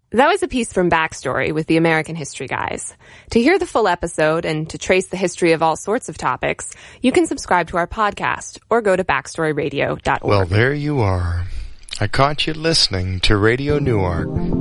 That was a piece from Backstory with the American History Guys. To hear the full episode and to trace the history of all sorts of topics, you can subscribe to our podcast or go to backstoryradio.org. Well, there you are. I caught you listening to Radio Newark.